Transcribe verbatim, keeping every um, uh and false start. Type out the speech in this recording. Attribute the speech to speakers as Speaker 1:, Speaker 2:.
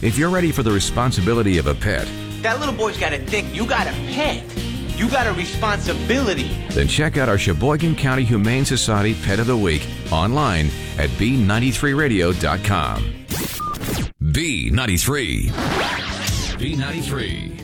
Speaker 1: If you're ready for the responsibility of a pet,
Speaker 2: that little boy's got to think you got a pet. You got a responsibility.
Speaker 1: Then check out our Sheboygan County Humane Society Pet of the Week online at B ninety-three radio dot com. B ninety-three. B ninety-three.